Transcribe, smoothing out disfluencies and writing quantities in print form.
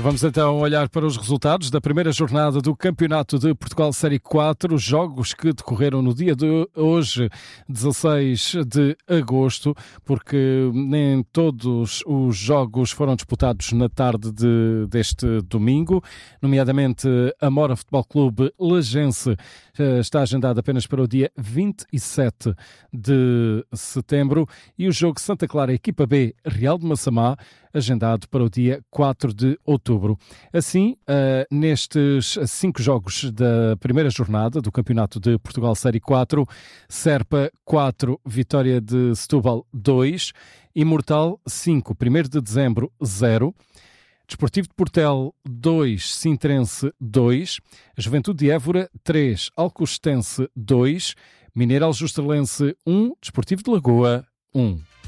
Vamos então olhar para os resultados da primeira jornada do Campeonato de Portugal Série 4, jogos que decorreram no dia de hoje, 16 de agosto, porque nem todos os jogos foram disputados na tarde deste domingo, nomeadamente a Mora Futebol Clube Lagense está agendado apenas para o dia 27 de setembro e o jogo Santa Clara Equipa B Real de Massamá agendado para o dia 4 de outubro. Assim, nestes 5 jogos da primeira jornada do Campeonato de Portugal Série 4, Serpa 4, Vitória de Setúbal 2, Imortal 5, 1º de dezembro 0, Desportivo de Portel 2, Sintrense 2, Juventude de Évora 3, Alcostense 2, Mineiro Aljustralense 1, Desportivo de Lagoa 1.